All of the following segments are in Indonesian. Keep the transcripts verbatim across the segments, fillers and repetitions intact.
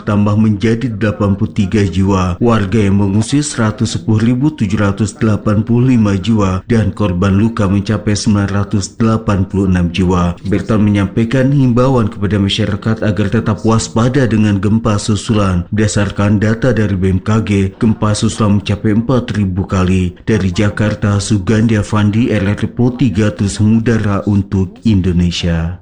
tambah menjadi delapan puluh tiga jiwa, warga yang mengungsi seratus sepuluh ribu tujuh ratus delapan puluh lima jiwa, dan korban luka mencapai sembilan ratus delapan puluh enam jiwa. Berton menyampaikan himbauan kepada masyarakat agar tetap waspada dengan gempa susulan. Berdasarkan data dari B M K G, gempa susulan mencapai empat ribu kali. Dari Jakarta, Sugandi Avandi, R R P O tiga terus mengudara untuk Indonesia.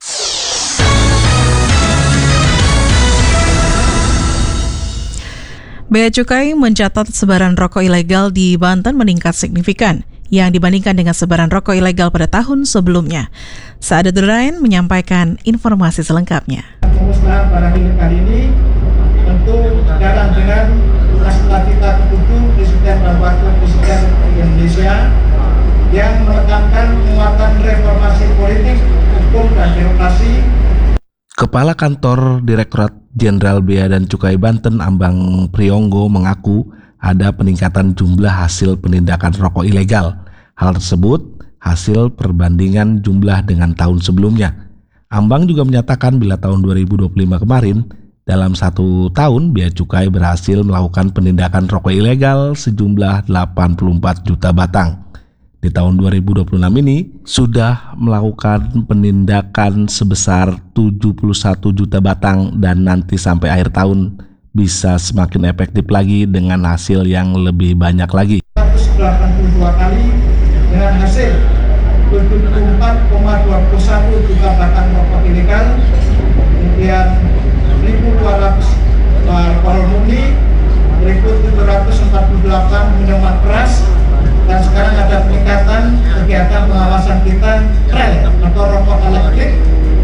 Bea Cukai mencatat sebaran rokok ilegal di Banten meningkat signifikan yang dibandingkan dengan sebaran rokok ilegal pada tahun sebelumnya. Sa'adat Durain menyampaikan informasi selengkapnya. Pemusnahan barang ilegal kali ini tentu sejalan dengan cita-cita tertentu Presiden dan Wakil Presiden Indonesia yang menekankan penguatan reformasi politik, hukum, dan demokrasi. Kepala Kantor Direktorat Jenderal Bea dan Cukai Banten, Ambang Priyonggo, mengaku ada peningkatan jumlah hasil penindakan rokok ilegal. Hal tersebut hasil perbandingan jumlah dengan tahun sebelumnya. Ambang juga menyatakan bila tahun dua ribu dua puluh lima kemarin, dalam satu tahun Bea Cukai berhasil melakukan penindakan rokok ilegal sejumlah delapan puluh empat juta batang. Di tahun dua ribu dua puluh enam ini sudah melakukan penindakan sebesar tujuh puluh satu juta batang dan nanti sampai akhir tahun bisa semakin efektif lagi dengan hasil yang lebih banyak lagi. seratus delapan puluh dua kali dengan hasil tujuh puluh empat koma dua puluh satu juta batang rokok ilegal, kemudian seribu dua ratus alkohol murni, seribu tujuh ratus empat puluh delapan minuman keras, dan sekarang ada peningkatan kegiatan pengawasan kita rel atau rokok elektrik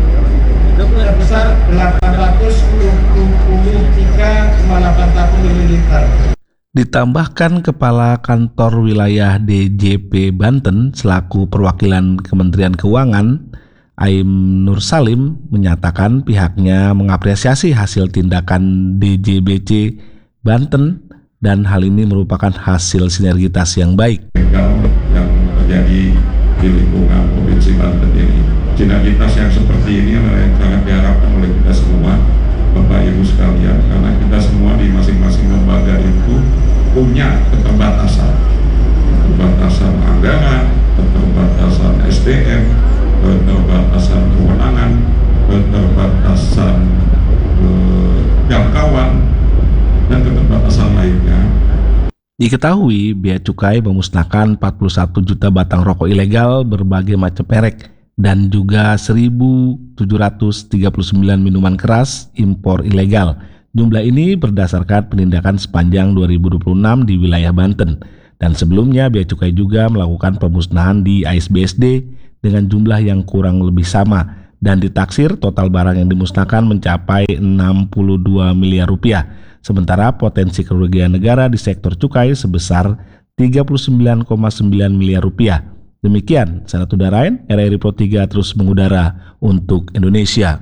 sebesar delapan ratus dua puluh tiga koma delapan satu mililiter. Ditambahkan Kepala Kantor Wilayah D J P Banten selaku perwakilan Kementerian Keuangan, Aim Nur Salim, menyatakan pihaknya mengapresiasi hasil tindakan D J B C Banten dan hal ini merupakan hasil sinergitas yang baik. Yang terjadi di lingkungan Provinsi Banten ini, sinergitas yang seperti ini adalah yang sangat diharapkan oleh kita semua, Bapak Ibu sekalian, karena kita semua di masing-masing lembaga itu punya keterbatasan, keterbatasan anggaran, keterbatasan S D M, keterbatasan kewenangan, keterbatasan eh, jangkauan, dan keterbatasan lainnya. Diketahui Bea Cukai memusnahkan empat puluh satu juta batang rokok ilegal berbagai macam merek dan juga seribu tujuh ratus tiga puluh sembilan minuman keras impor ilegal. Jumlah ini berdasarkan penindakan sepanjang dua ribu dua puluh enam di wilayah Banten. Dan sebelumnya Bea Cukai juga melakukan pemusnahan di A S B S D dengan jumlah yang kurang lebih sama. Dan ditaksir total barang yang dimusnahkan mencapai enam puluh dua miliar rupiah. Sementara potensi kerugian negara di sektor cukai sebesar tiga puluh sembilan koma sembilan miliar rupiah. Demikian, Sa'adat Durain, R R I P O tiga terus mengudara untuk Indonesia.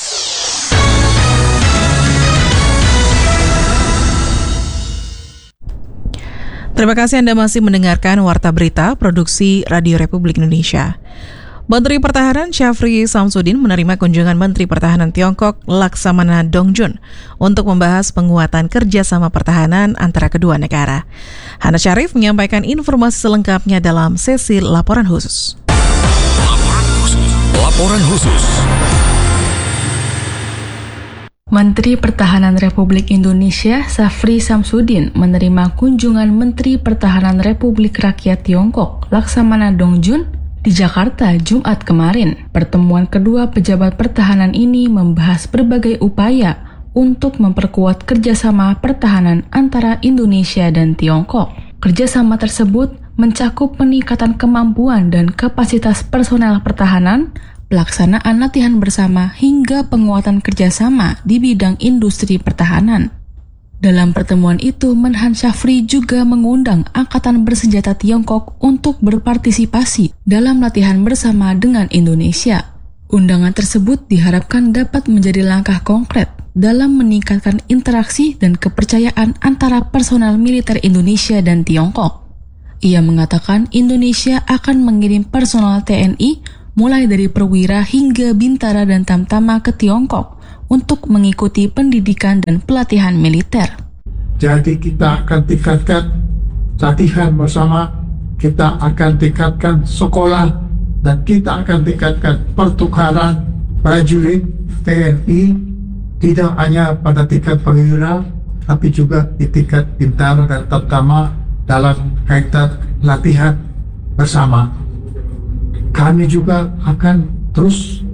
Terima kasih Anda masih mendengarkan Warta Berita Produksi Radio Republik Indonesia. Menteri Pertahanan Syafri Samsudin menerima kunjungan Menteri Pertahanan Tiongkok Laksamana Dongjun untuk membahas penguatan kerjasama pertahanan antara kedua negara. Hana Syarif menyampaikan informasi selengkapnya dalam sesi laporan khusus. Laporan khusus. Laporan khusus. Menteri Pertahanan Republik Indonesia Syafri Samsudin menerima kunjungan Menteri Pertahanan Republik Rakyat Tiongkok Laksamana Dongjun di Jakarta Jumat kemarin. Pertemuan kedua pejabat pertahanan ini membahas berbagai upaya untuk memperkuat kerjasama pertahanan antara Indonesia dan Tiongkok. Kerjasama tersebut mencakup peningkatan kemampuan dan kapasitas personel pertahanan, pelaksanaan latihan bersama, hingga penguatan kerjasama di bidang industri pertahanan. Dalam pertemuan itu, Menhan Syafri juga mengundang Angkatan Bersenjata Tiongkok untuk berpartisipasi dalam latihan bersama dengan Indonesia. Undangan tersebut diharapkan dapat menjadi langkah konkret dalam meningkatkan interaksi dan kepercayaan antara personel militer Indonesia dan Tiongkok. Ia mengatakan Indonesia akan mengirim personel T N I mulai dari perwira hingga bintara dan tamtama ke Tiongkok untuk mengikuti pendidikan dan pelatihan militer. Jadi kita akan tingkatkan latihan bersama, kita akan tingkatkan sekolah, dan kita akan tingkatkan pertukaran prajurit T N I, tidak hanya pada tingkat perwira, tapi juga di tingkat bintara dan terutama dalam kaitan latihan bersama. Kami juga akan terus